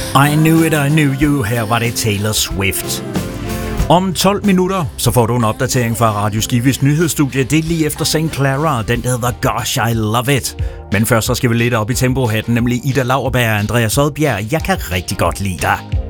I knew it, I knew you. Her var det Taylor Swift. Om 12 minutter, så får du en opdatering fra Radio Skivis nyhedsstudie. Det er lige efter St. Clara, den der hedder Gosh, I Love It. Men først så skal vi lidt op i tempohatten, nemlig Ida Lauerberg og Andreas Odbjerg. Jeg kan rigtig godt lide dig.